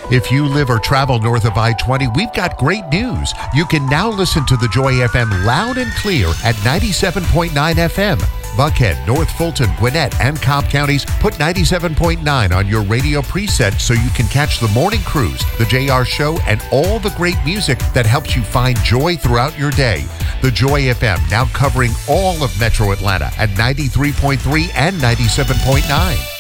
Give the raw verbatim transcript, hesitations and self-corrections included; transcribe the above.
If you live or travel north of I twenty, we've got great news. You can now listen to the Joy F M loud and clear at ninety-seven point nine F M. Buckhead, North Fulton, Gwinnett, and Cobb counties put ninety-seven point nine on your radio preset so you can catch the morning cruise, the J R Show, and all the great music that helps you find joy throughout your day. The Joy F M now covering all of Metro Atlanta at ninety-three point three and ninety-seven point nine.